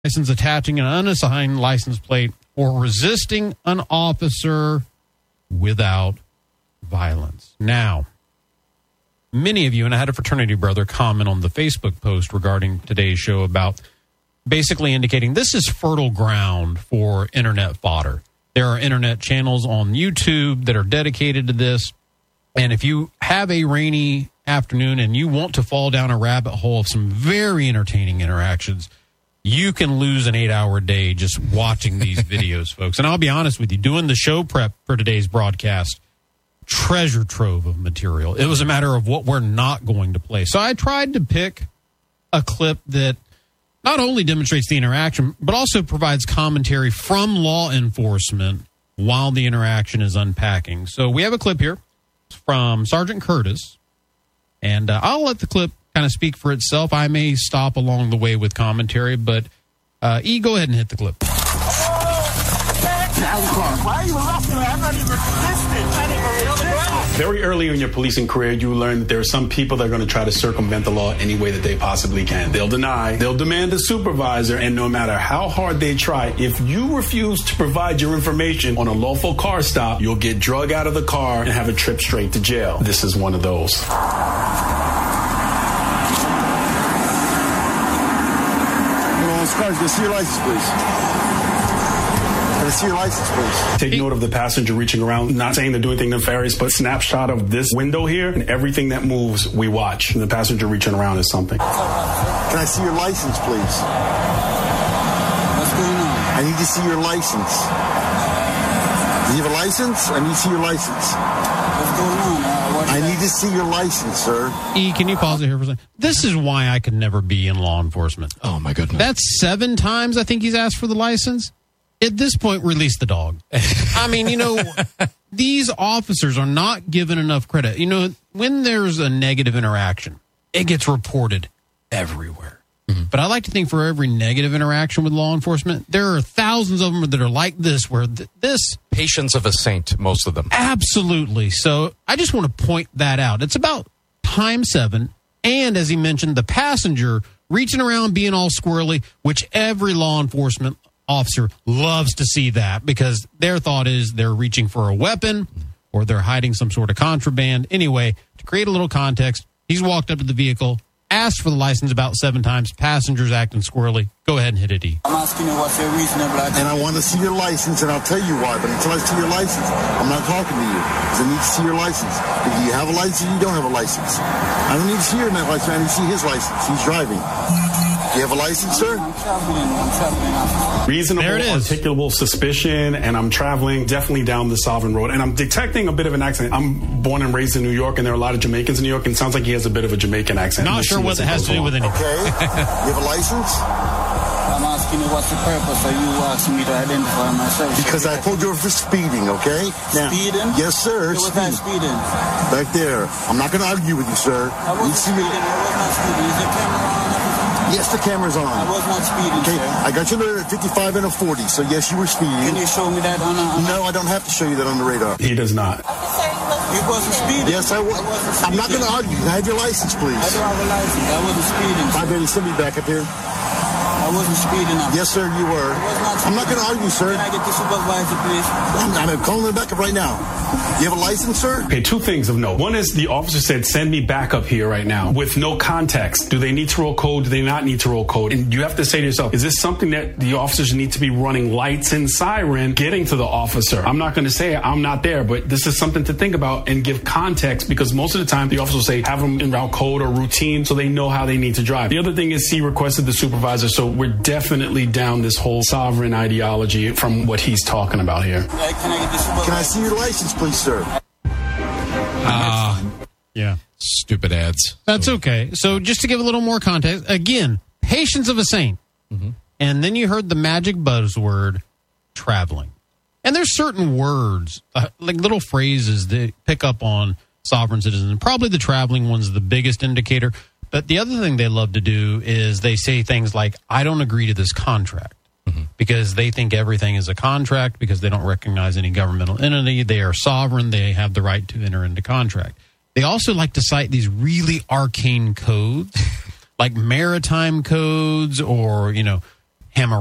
license attaching an unassigned license plate or resisting an officer without violence. Now, many of you, and I had a fraternity brother comment on the Facebook post regarding today's show about basically indicating this is fertile ground for internet fodder. There are internet channels on YouTube that are dedicated to this. And if you have a rainy afternoon and you want to fall down a rabbit hole of some very entertaining interactions, you can lose an 8-hour day just watching these videos, folks. And I'll be honest with you, doing the show prep for today's broadcast, treasure trove of material. It was a matter of what we're not going to play. So I tried to pick a clip that not only demonstrates the interaction, but also provides commentary from law enforcement while the interaction is unpacking. So we have a clip here from Sergeant Curtis, and I'll let the clip kind of speak for itself. I may stop along the way with commentary, but E, go ahead and hit the clip. Why are you laughing? I'm not even resisting. Very early in your policing career, you learn that there are some people that are going to try to circumvent the law any way that they possibly can. They'll deny, they'll demand a supervisor, and no matter how hard they try, if you refuse to provide your information on a lawful car stop, you'll get drug out of the car and have a trip straight to jail. This is one of those. Cars, can I see your license, please? Can I see your license, please? Take note of the passenger reaching around, not saying they're doing anything nefarious, but snapshot of this window here, and everything that moves, we watch. And the passenger reaching around is something. Can I see your license, please? What's going on? I need to see your license. Do you have a license? I need to see your license. What's going on? I need to see your license, sir. E, can you pause it here for a second? This is why I could never be in law enforcement. Oh, my goodness. That's 7 times I think he's asked for the license. At this point, release the dog. I mean, you know, these officers are not given enough credit. You know, when there's a negative interaction, it gets reported everywhere. Mm-hmm. But I like to think for every negative interaction with law enforcement, there are thousands of them that are like this, where this... Patience of a saint, most of them. Absolutely. So I just want to point that out. It's about time 7. And as he mentioned, the passenger reaching around being all squirrely, which every law enforcement officer loves to see that, because their thought is they're reaching for a weapon or they're hiding some sort of contraband. Anyway, to create a little context, he's walked up to the vehicle, asked for the license about 7 times. Passengers acting squirrely. Go ahead and hit it, E. I'm asking you what's your reasonable activity. And I want to see your license, and I'll tell you why. But until I see your license, I'm not talking to you, because I need to see your license. Do you have a license or you don't have a license? I don't need to see your license. I need to see his license. He's driving. Do you have a license, sir? I'm traveling. Reasonable, articulable suspicion, and I'm traveling definitely down the Sovereign Road. And I'm detecting a bit of an accent. I'm born and raised in New York, and there are a lot of Jamaicans in New York, and it sounds like he has a bit of a Jamaican accent. Not sure what it has to do with anything. Okay. You have a license? I'm asking you what's the purpose of you asking me to identify myself? Because I pulled you over for speeding, okay? Now, Speeding? Yes, sir. Was I speeding? Right there. I'm not going to argue with you, sir. I wasn't speeding. I was not speeding. Is the camera on? Yes, the camera's on. I was not speeding, okay, sir. I got you there at 55 and a 40, so yes, you were speeding. Can you show me that on a... No, I don't have to show you that on the radar. He does not. You wasn't speeding? Yes, I was. I'm not going to argue. Can I have your license, please? I don't have a license. I wasn't speeding. Hi, baby, send me back up here. I wasn't speeding up. Yes, sir, you were. I'm not going to argue, sir. Can I get the supervisor, please? I'm calling him back up right now. You have a license, sir? Okay, 2 things of note. One is the officer said, send me back up here right now with no context. Do they need to roll code? Do they not need to roll code? And you have to say to yourself, is this something that the officers need to be running lights and siren getting to the officer? I'm not going to say I'm not there, but this is something to think about and give context, because most of the time the officer will say have them in route code or routine so they know how they need to drive. The other thing is he requested the supervisor, so we're definitely down this whole sovereign ideology from what he's talking about here. Can I get the supervisor? Can I see your license, please, sir? Yeah. Stupid ads. That's okay. So just to give a little more context, again, patience of a saint. Mm-hmm. And then you heard the magic buzzword, traveling. And there's certain words, like little phrases that pick up on sovereign citizens. Probably the traveling one's the biggest indicator. But the other thing they love to do is they say things like, I don't agree to this contract. Mm-hmm. Because they think everything is a contract, because they don't recognize any governmental entity. They are sovereign. They have the right to enter into contract. They also like to cite these really arcane codes, like maritime codes or, hemorrhage.